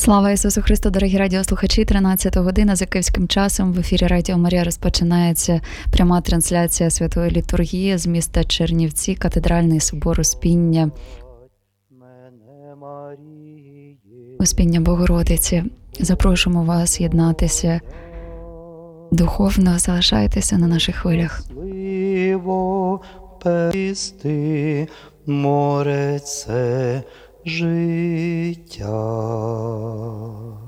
Слава Ісусу Христу, дорогі радіослухачі! 13 година за київським часом в ефірі Радіо Марія розпочинається пряма трансляція Святої Літургії з міста Чернівці, Катедральний собор Успіння Богородиці. Запрошуємо вас єднатися духовно, залишайтеся на наших хвилях. Море це життя.